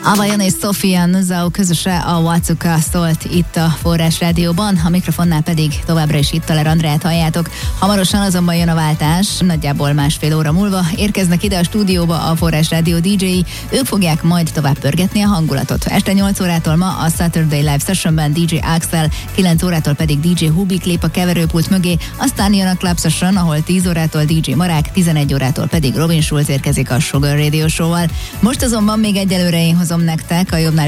Avajon és Sofia Nuzau közöse a Wacuka szólt itt a Forrás Rádióban, a mikrofonnál pedig továbbra is itt Toller Andrát halljátok. Hamarosan azonban jön a váltás, nagyjából másfél óra múlva érkeznek ide a stúdióba a Forrás Rádió DJ-i, ők fogják majd tovább pörgetni a hangulatot. Este 8 órától ma a Saturday Live Sessionben DJ Axel, 9 órától pedig DJ Hubik lép a keverőpult mögé, aztán jön a Club Session, ahol 10 órától DJ Marák, 11 órától pedig Robin Schulz érkezik a Sugar Radio Show-val. Most azonban még egyelőre én hozom nektek a jobbnál